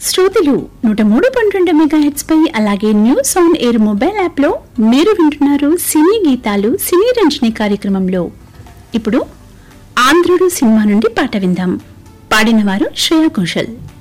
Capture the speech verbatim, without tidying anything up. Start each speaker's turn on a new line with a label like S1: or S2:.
S1: శ్రోతలు నూట మూడు పాయింట్ రెండు మెగా హెడ్స్ పై అలాగే news on air mobile app లో మీరు వింటున్నారు సినీ గీతాలు సినీ రంజని కార్యక్రమంలో. ఇప్పుడు ఆంధ్రుడు సినిమా నుండి పాట విందాం. పాడిన వారు శ్రేయా ఘోషల్.